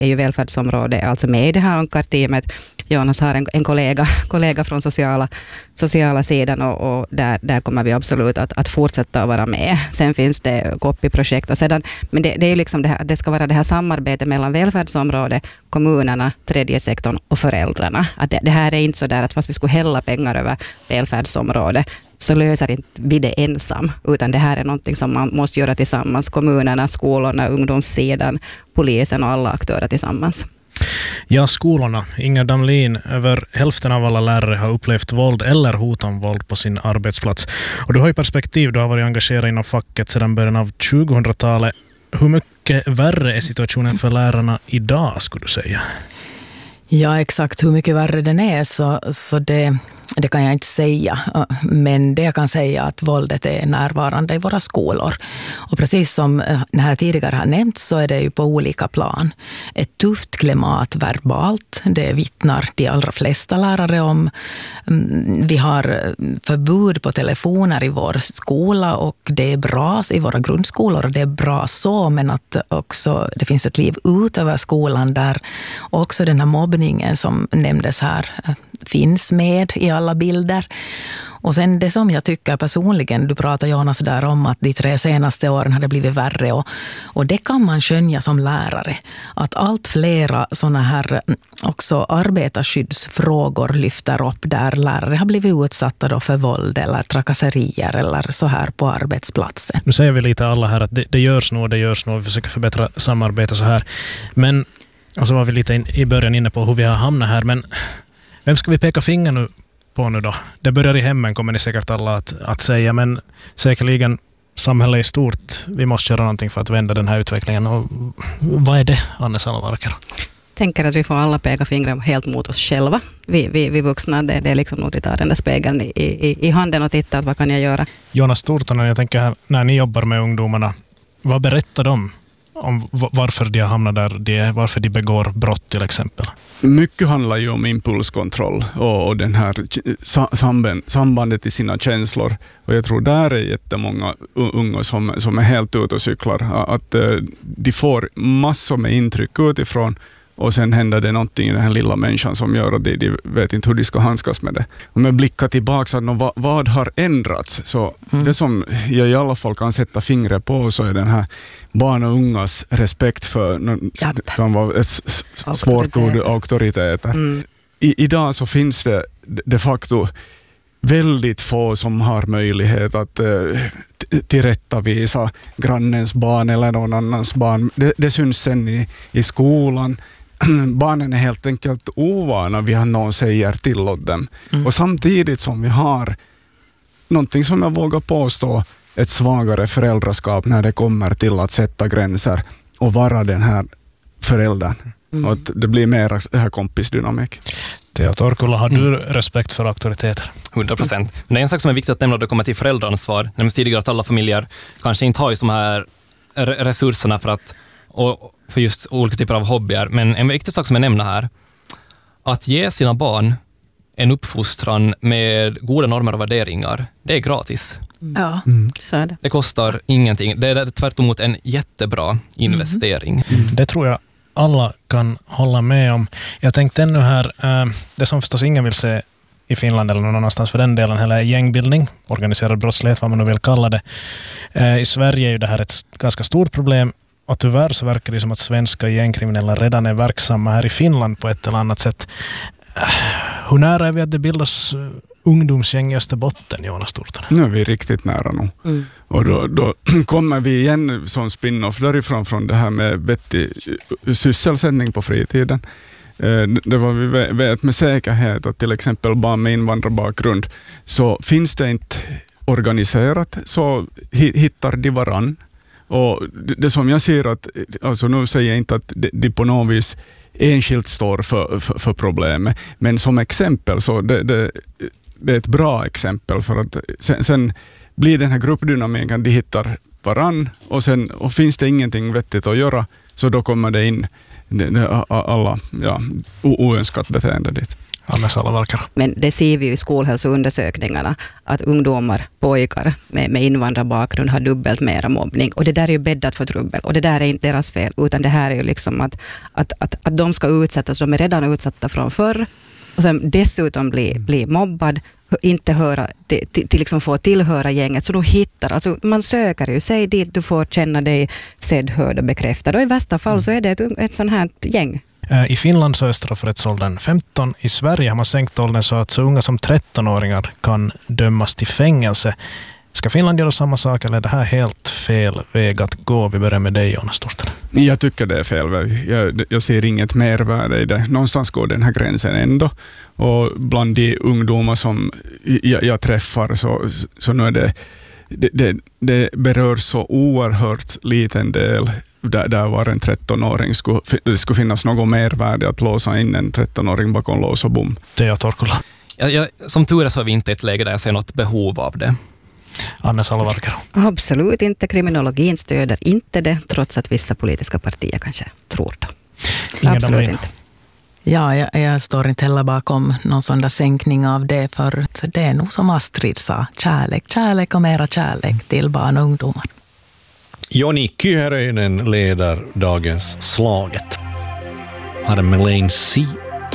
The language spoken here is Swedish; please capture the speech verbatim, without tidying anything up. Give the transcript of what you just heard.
är ju välfärdsområdet alltså med i det här Ankar-teamet. Jonas har en, en kollega, kollega från sociala, sociala sidan och, och där, där kommer vi absolut att, att fortsätta att vara med. Sen finns det Koppi-projekt och sedan, men det, det är ju liksom det här, det ska vara det här samarbetet mellan välfärdsområdet, kommunerna, tredje sektorn och föräldrarna. Att det, det här är inte så där att fast vi skulle hälla pengar över välfärdsområdet så löser inte vi det ensam, utan det här är någonting som man måste göra tillsammans. Kommunerna, skolorna, ungdomssidan, polisen och alla aktörer tillsammans. Ja, skolorna. Inger Damlin, över hälften av alla lärare har upplevt våld eller hot om våld på sin arbetsplats. Och du har ju perspektiv, du har varit engagerad inom facket sedan början av tjugohundratalet. Hur mycket värre är situationen för lärarna idag, skulle du säga? Ja, exakt hur mycket värre den är så, så det, det kan jag inte säga. Men det jag kan säga är att våldet är närvarande i våra skolor. Och precis som det här tidigare har nämnt så är det ju på olika plan. Ett tufft klimat verbalt, det vittnar de allra flesta lärare om. Vi har förbud på telefoner i vår skola och det är bra i våra grundskolor och det är bra så, men att också det finns ett liv utöver skolan där också den här mobbningen som nämndes här finns med i alla bilder. Och sen det som jag tycker personligen, du pratar Jonas där om att de tre senaste åren har det blivit värre och, och det kan man skönja som lärare. Att allt flera sådana här också arbetarskyddsfrågor lyfter upp där lärare har blivit utsatta då för våld eller trakasserier eller så här på arbetsplatsen. Nu säger vi lite alla här att det, det görs nog, det görs nog, vi försöker förbättra samarbete så här. Men, och så var vi lite in, i början inne på hur vi har hamnat här, men vem ska vi peka finger nu på nu då? Det börjar i hemmen, kommer ni säkert alla att, att säga, men säkerligen samhället i stort. Vi måste göra någonting för att vända den här utvecklingen. Och vad är det, Anne Salvarker? Jag tänker att vi får alla peka fingrar helt mot oss själva. Vi, vi, vi vuxna, det, det är liksom nog att ta den där spegeln i, i, i handen och titta att vad kan jag göra. Jonas Turtonen, jag tänker här, när ni jobbar med ungdomarna, vad berättar de om varför de har hamnat där de är, varför de begår brott till exempel? Mycket handlar ju om impulskontroll och, och den här samband, sambandet i sina känslor. Och jag tror där är jättemånga unga som, som är helt ute och cyklar. Att uh, de får massor med intryck utifrån och sen händer det någonting i den här lilla människan som gör att de, de vet inte hur de ska handskas med det. Om jag blickar tillbaka att vad, vad har ändrats, så mm. det som jag i alla fall kan sätta fingret på så är den här barn och ungas respekt för, det kan vara ett svårt ord, auktoriteter. Mm. I, idag så finns det de facto väldigt få som har möjlighet att uh, tillrättavisa grannens barn eller någon annans barn. Det, det syns sen i, i skolan. Barnen är helt enkelt ovana vid att någon säger till åt dem. Mm. Och samtidigt som vi har någonting som jag vågar påstå ett svagare föräldraskap när det kommer till att sätta gränser och vara den här föräldern. Mm. Och att det blir mer det här kompisdynamik. Theo Torkula, har du respekt för auktoriteter? hundra procent. Men det är en sak som är viktigt att nämna när det kommer till föräldraansvar. Nämns tidigare att alla familjer kanske inte har just de här resurserna för att och för just olika typer av hobbyer. Men en viktig sak som jag nämner här, att ge sina barn en uppfostran med goda normer och värderingar, det är gratis. Mm. Ja, mm. så är det. Det kostar ingenting. Det är tvärt emot en jättebra investering. Mm. Det tror jag alla kan hålla med om. Jag tänkte ännu här, det som förstås ingen vill se i Finland eller någon annanstans för den delen, hela gängbildning, organiserad brottslighet, vad man nu vill kalla det. I Sverige är ju det här ett ganska stort problem. Och tyvärr så verkar det som att svenska gängkriminella redan är verksamma här i Finland på ett eller annat sätt. Hur nära är vi att det bildas ungdomsgäng i Österbotten, Jonas Turtonen? Nu är vi riktigt nära nu. Mm. Och då, då kommer vi igen som spin-off därifrån från det här med vettig sysselsättning på fritiden. Det var vi vet med säkerhet att till exempel barn med invandrarbakgrund, så finns det inte organiserat så hittar de varann. Och det, det som jag ser att, alltså nu säger jag inte att de på något vis enskilt står för, för, för problemet, men som exempel så det, det, det är ett bra exempel för att sen, sen blir den här gruppdynamiken, de hittar varann och sen och finns det ingenting vettigt att göra så då kommer det in alla ja, oönskat beteende dit. Anna Salavarkar. Men det ser vi ju i skolhälsoundersökningarna att ungdomar, pojkar med, med invandrarbakgrund har dubbelt mera mobbning. Och det där är ju bäddat för trubbel. Och det där är inte deras fel, utan det här är ju liksom att, att, att, att de ska utsättas, de är redan utsatta från förr. Och sen dessutom bli, bli mobbad, inte höra, till, till, till liksom få tillhöra gänget. Så då hittar, alltså man söker ju, säg dit du får känna dig sedd, hörd och bekräftad. Och i värsta fall så är det ett, ett sånt här gäng. I Finland så är straffrättsåldern femton. I Sverige har man sänkt åldern så att så unga som tretton-åringar kan dömas till fängelse. Ska Finland göra samma sak eller är det här helt fel väg att gå? Vi börjar med dig, Jonas Torsten. Jag tycker det är fel väg. Jag, jag ser inget mervärde i det. Någonstans går den här gränsen ändå. Och bland de ungdomar som jag, jag träffar så, så nu är det, det, det, det berör så oerhört liten del där, där var en tretton-åring skulle, det skulle finnas något mervärde att låsa in en tretton-åring bakom lås och bom. Teo Torkula. Jag, jag, som tur är så är vi inte i ett läge där jag ser något behov av det. Anna Salavarkar. Absolut inte. Kriminologin stöder inte det, trots att vissa politiska partier kanske tror det. Ingen Absolut inte. Ja, jag, jag står inte heller bakom någon sån där sänkning av det, för det är nog som Astrid sa, kärlek, kärlek och mera kärlek till barn och ungdomar. Joni Kyhäröinen leder dagens Slaget. Adam Lane C.